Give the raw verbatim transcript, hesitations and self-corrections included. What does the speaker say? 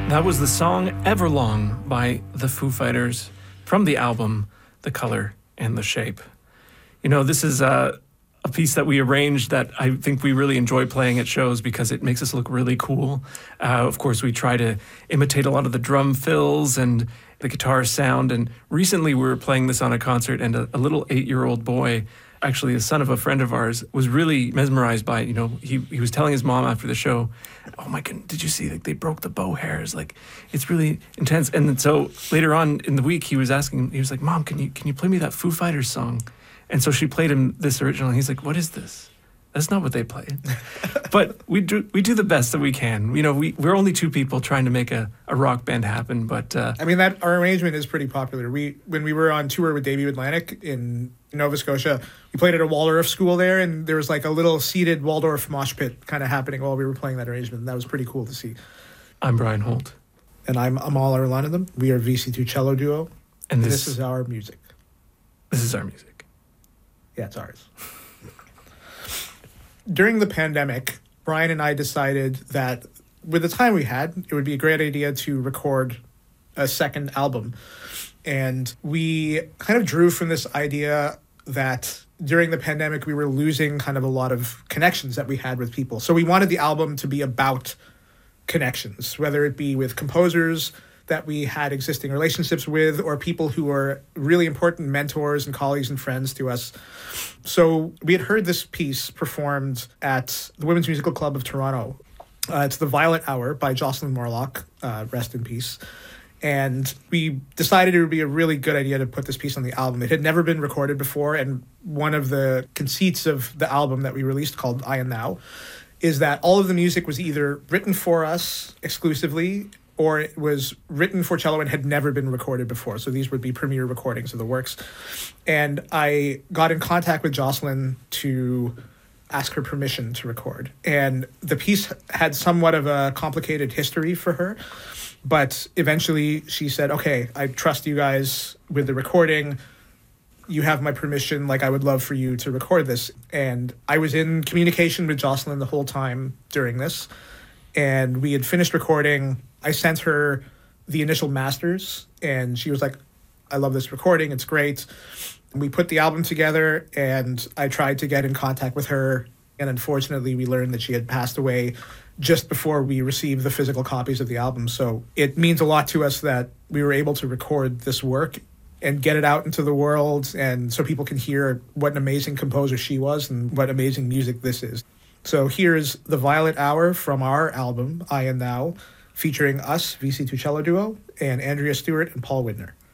That was the song Everlong by the Foo Fighters from the album The Color and the Shape. You know, this is a, a piece that we arranged that I think we really enjoy playing at shows because it makes us look really cool. Uh, of course, we try to imitate a lot of the drum fills and the guitar sound. And recently we were playing this on a concert, and a, a little eight-year-old boy, actually the son of a friend of ours, was really mesmerized by it. You know, he, he was telling his mom after the show, oh my goodness, did you see, like, they broke the bow hairs? Like, it's really intense. And then so later on in the week, he was asking, he was like, Mom, can you can you play me that Foo Fighters song? And so she played him this original, and he's like, what is this? That's not what they play. But we do we do the best that we can. You know, we, we're only two people trying to make a, a rock band happen, but... Uh, I mean, that our arrangement is pretty popular. We When we were on tour with Debut Atlantic in Nova Scotia, we played at a Waldorf school there, and there was like a little seated Waldorf mosh pit kind of happening while we were playing that arrangement, and that was pretty cool to see. I'm Brian Holt. And I'm Amal Arulanandam. We are V C two Cello Duo, and this, this is our music. This is our music. Yeah, it's ours. During the pandemic, Brian and I decided that with the time we had, it would be a great idea to record a second album. And we kind of drew from this idea that during the pandemic, we were losing kind of a lot of connections that we had with people. So we wanted the album to be about connections, whether it be with composers that we had existing relationships with, or people who were really important mentors and colleagues and friends to us. So we had heard this piece performed at the Women's Musical Club of Toronto. Uh, it's The Violet Hour by Jocelyn Morlock, uh, rest in peace. And we decided it would be a really good idea to put this piece on the album. It had never been recorded before, and one of the conceits of the album that we released, called I Am Now, is that all of the music was either written for us exclusively, or it was written for cello and had never been recorded before. So these would be premiere recordings of the works. And I got in contact with Jocelyn to ask her permission to record. And the piece had somewhat of a complicated history for her, but eventually she said, okay, I trust you guys with the recording. You have my permission. Like, I would love for you to record this. And I was in communication with Jocelyn the whole time during this. And we had finished recording. I sent her the initial masters, and she was like, I love this recording. It's great. We put the album together, and I tried to get in contact with her. And unfortunately, we learned that she had passed away just before we received the physical copies of the album. So it means a lot to us that we were able to record this work and get it out into the world, and so people can hear what an amazing composer she was and what amazing music this is. So here's The Violet Hour from our album, I Am Now, featuring us, V C two Cello Duo, and Andrea Stewart and Paul Widner.